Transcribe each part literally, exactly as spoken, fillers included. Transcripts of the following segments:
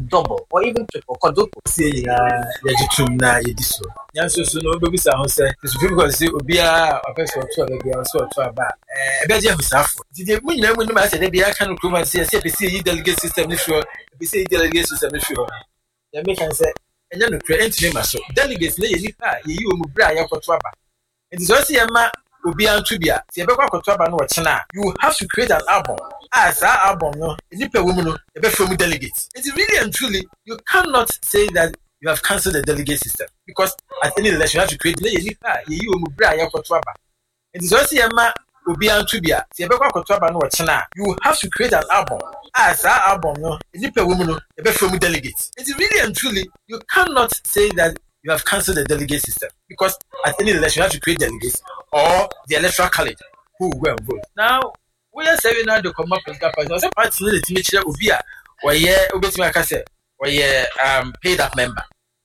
double or even triple quadruple. See, uh, yajitum na yediso. Yanso so no baby sa ho say the Supreme Court say obia opese oto baby so oto aba. Eh, ebeje husafo. Did mu nyina mu no ma say dey bia kan kuma say say be say yi delegate system ni sure, be say delegate system ni sure. Ya make can say enya no create entry ma so. Delegates na ye nipa ye yi omu bra ya koto aba. It is also ma obi antubia se be kwa koto aba no wo chena you have to create an album as that album no nipa wo mu no e be from delegates. It is really and truly you cannot say that you have cancelled the delegate system because at any election you have to create the nipa ye yi omu bra ya koto aba. It is also ma obi antubia se be kwa koto aba no wo chena you have to create an album as that album no nipa wo mu no e be from delegates. It is really and truly you cannot say that you have cancelled the delegate system because at any election you have to create delegates or the electoral college who will go and vote. Now, we are saying now the common political party. Also, party the team chair Ubia or yeah, Ubeti Makase or yeah, um, paid up member.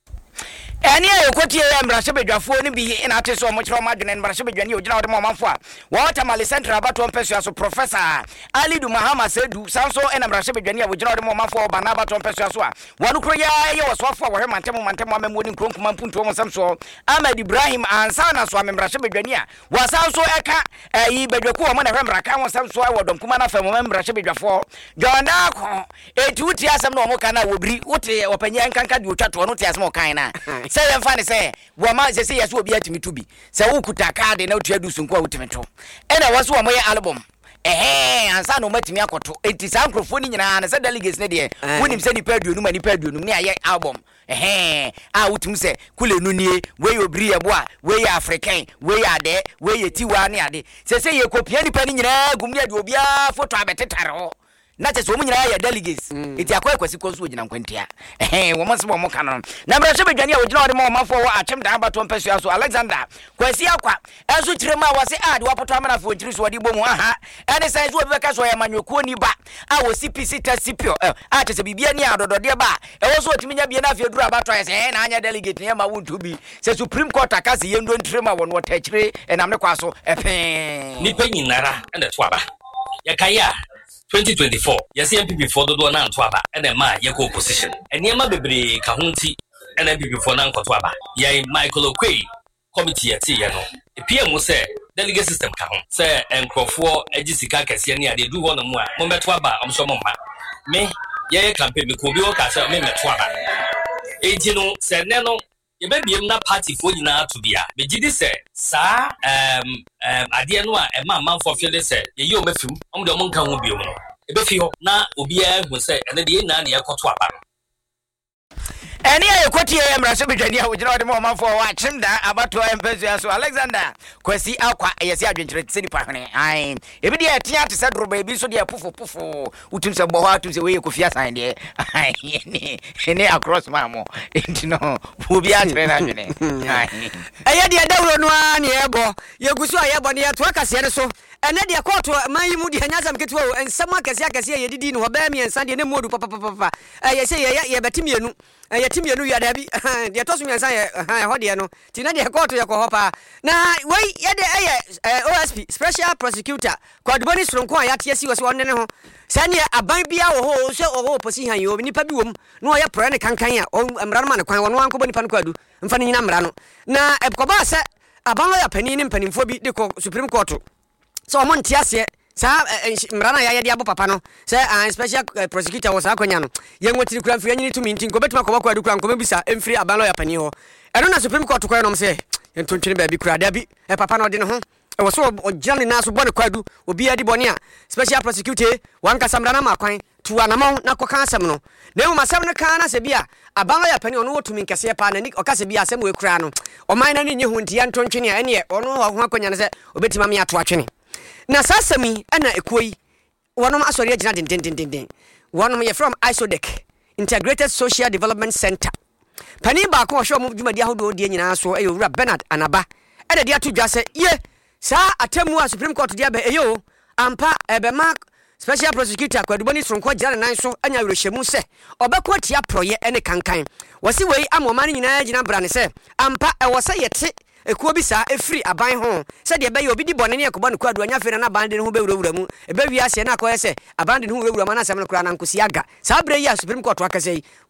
Any I quote here, Brashabja phone be in artist so much from Margin and Brashabja, you know the Mamma. What am I central about one person as a professor? Ali do Mahama said, do Sanso and Brashabja, which know the Mamma for Banaba to Pessoa. One Korea was what for him and Temo Mantamo wouldn't come from Punto some so. Ahmed Ibrahim and Sana Swam and Brashabja was also a cat, a Bedoku, and Rembra, was some soil or Kumana from Brashabja for John Darko. A two tears some no more can I will be what open young can do chat or not as more kind. Say them funny say, Wama say yes will be at me to be. Say who could take card and out here do some quote to me. And I was one way album. Eh, and son met me. It is microphone in an answer delegates. Nadia, when him said he paid you, no money paid you, near your album. Eh, I would say, Kule Nuni, where you bria bois, where you African, where you are there, where you Tiwani. Say you copy any penny in a Gumia do be a photo of a tetaro. Not as women are delegates. It's a quick consequence with an quintia. Eh, woman's more canon. Number seven, Jania would not more for a chum down about one person. So Alexander, Quasiaqua, as which Rema was a ad, Wapatamana for Tris Wadibomaha, and the size of the Casway Manucuni ba. I was C P C test Scipio, artist of Bibiania or Deaba. I was what me be enough your draw about twice, and I delegate near my wound to be. Says Supreme Court, Akasi, you don't trim on what Tetri, and I'm the Quasso, a pen. Nipping Nara and the Twaba. Yakaya. twenty twenty-four, yes, M P P for the one and Twaba, and a ma Yako position. And Yama Bebre, Kahunti, and M P P for Nanko Twaba. Yay, Michael O'Quay, committee at Tiano. The P M will say, delegate system Kahun, say, and Crawford, Jessica Cassiania, they do one more. Momba Twaba, I'm so mama. Me, yay, campaign, Kubio Casa, Mema Twaba. Eighteen, said Nano. You may be a party for you now to be a. But did say, sir, um, um, I didn't know a man for feeling said, you may feel, I'm the monk will be on. A befio, now, Ubia will say, and the day none, you're caught up. And here, what you am Rasabia, which not the moment for watching that about to emphasize so Alexander. Quasi Aqua, yes, I didn't city partner. I if it is theatre said, baby, so dear puffo puffo, who took some boha to the way you could fiat sign there. I any across mammo, you know, who be at Renane. I had the other one, yeah, bo, you go so I have on the Atwaka so. And then the quarter, my moody and Yazam get well, and some Cassiaca say you didn't obey me and Sunday no more to papa papa. I say, yeah, but Timian, and your Timian, you had heavy. They told me as I, Hodiano, Tina, they caught to your cohopa. Now, wait, yeah, O S P, special prosecutor, called Bonis from Quiet, yes, he was one and a Sanya, a bambia or so or position you, Nipabum, no, your prana cancania, or Ramana, one company Panquadu, and Fanny Namrano. Now, a Cobasa, a bangla penny and penny for the Supreme Court. So I'm on Tiasia, Sir Mrana Yadiabo Papano, Sir, and special prosecutor was Aquaniano. Young what you can free to meeting, go back to Makwa, Dukan, Comebisa, and free a balo penio. I don't know Supreme Court to Quanum say, and to baby Cradabi, a papano dinner home. I was so Johnny Nasu Bonaquadu, will be a Dibonia, special prosecutor, one Casamrana Maquine, to an amount Nacocan Samno. Now, my seven cana sebia, a balo penny on what to mean Cassia Panic or Casabia, some way crano, or mine any new Huntian Tonchini, and yet, or no, Hakoyan said, Obeti Mamia Twatchini. Na sasa mi ana ekoi wonom asori agina den den den den wonom ye from Isodec Integrated Social Development Center pani ba ko hwe mo dwumadi ahodo die nyina so e wura Bernard Anaba e de dia to dwa se ye sa atemu a Supreme Court dia be eyo ampa ebe mark special prosecutor Kwaduboni Sonko jare nan so anya werehemu se obekọ tia proye ene kankan wose wei amoma nyina agina brane se ampa e wose yete ekuo bi sa efiri aban ho se de be ye obi di bone ne ekoba no kwadu anya fere na bande ne ho be wurawura mu e be wi ase na akoye se abande ne ho wurawura ma na asem no kura na nkosi aga sa bre yi a Supreme Court akase